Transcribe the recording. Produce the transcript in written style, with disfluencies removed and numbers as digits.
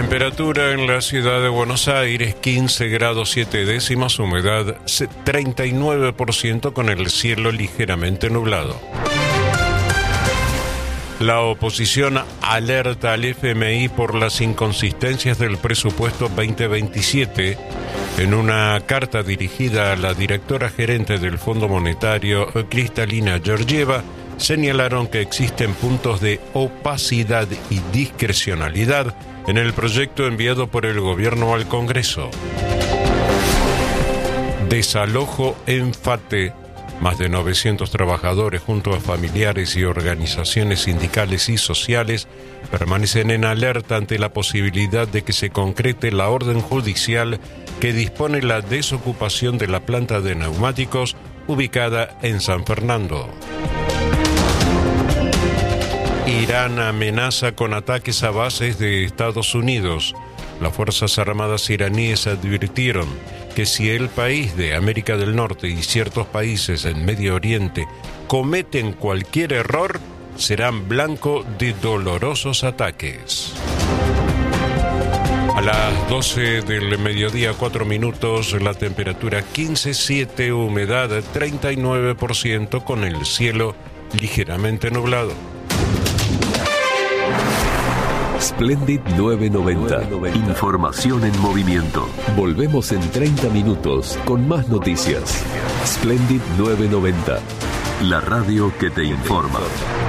Temperatura en la ciudad de Buenos Aires, 15 grados 7 décimas, humedad 39% con el cielo ligeramente nublado. La oposición alerta al FMI por las inconsistencias del presupuesto 2027. En una carta dirigida a la directora gerente del Fondo Monetario, Kristalina Georgieva, señalaron que existen puntos de opacidad y discrecionalidad en el proyecto enviado por el gobierno al Congreso. Desalojo en FATE. Más de 900 trabajadores, junto a familiares y organizaciones sindicales y sociales, permanecen en alerta ante la posibilidad de que se concrete la orden judicial que dispone la desocupación de la planta de neumáticos ubicada en San Fernando. Irán amenaza con ataques a bases de Estados Unidos. Las Fuerzas Armadas iraníes advirtieron que si el país de América del Norte y ciertos países en Medio Oriente cometen cualquier error, serán blanco de dolorosos ataques. A las 12 del mediodía, 4 minutos, la temperatura 15,7, humedad 39% con el cielo ligeramente nublado. Splendid 990. Información en movimiento. Volvemos en 30 minutos con más noticias. Splendid 990. La radio que te informa.